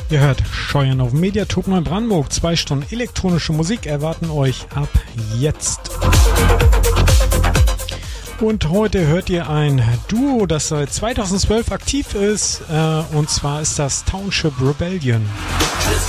Ihr hört Scheuern auf Mediathek Neubrandenburg. 2 Stunden elektronische Musik erwarten euch ab jetzt. Und heute hört ihr ein Duo, das seit 2012 aktiv ist. Und zwar ist das Township Rebellion.